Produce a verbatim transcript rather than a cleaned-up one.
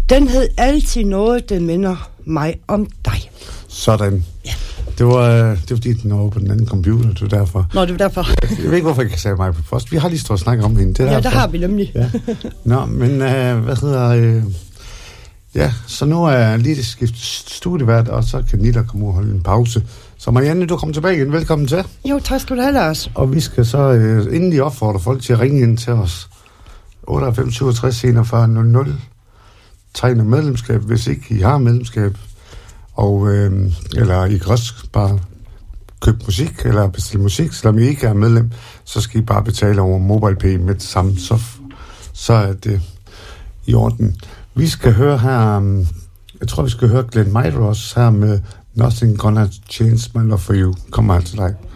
Den hed Altid noget, den minder mig om dig. Sådan. Ja. Det var, det var fordi, den var på den anden computer, det var derfor. Nå, det var derfor. Jeg ved ikke, hvorfor jeg kan sige mig på post. Vi har lige stået og snakket om hende. Det er ja, derfor. der har vi nemlig. Ja. Nå, men øh, hvad hedder... Øh, ja, så nu er jeg lige skiftet studievært, og så kan Nilla komme ud og holde en pause. Så Marianne, du kommer tilbage igen. Velkommen til. Jo, tak skal du have, Lars. Og vi skal så øh, endelig opfordre folk til at ringe ind til os. otteoghalvfems syvogtres enogfyrre nul nul. Tegn om medlemskab, hvis ikke I har medlemskab. Og, øh, eller I kan også bare købe musik, eller bestille musik. Selvom I ikke er medlem, så skal I bare betale over MobilePay med det samme. Så, så er det i orden. Vi skal høre her, jeg tror vi skal høre Glenn Michael også her med Nothing Gonna Change My Love For You. Kommer her til dig.